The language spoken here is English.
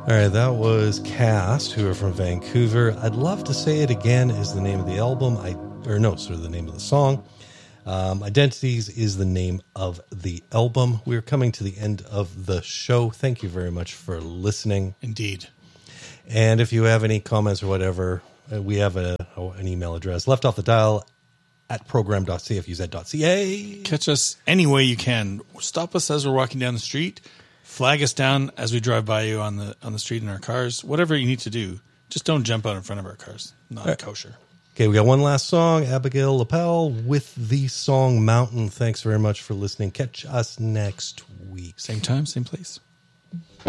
All right, that was Cast, who are from Vancouver. I'd Love to Say It Again is the name of the album. The name of the song. Identities is the name of the album. We're coming to the end of the show. Thank you very much for listening. Indeed. And if you have any comments or whatever, we have an email address, leftoffthedial@program.cfuz.ca. Catch us any way you can. Stop us as we're walking down the street. Flag us down as we drive by you on the street in our cars. Whatever you need to do. Just don't jump out in front of our cars. Not kosher. Okay, we got one last song, Abigail Lapel with the song Mountain. Thanks very much for listening. Catch us next week. Same time, same place.